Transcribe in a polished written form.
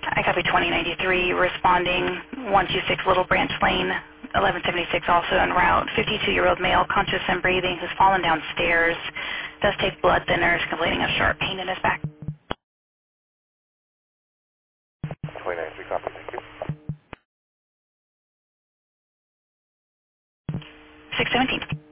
I copy 2093, responding 126 Little Branch Lane, 1176 also en route. 52-year-old male, conscious and breathing, who's fallen downstairs. Does take blood thinners, complaining of sharp pain in his back. 2093, copy, thank you. 617.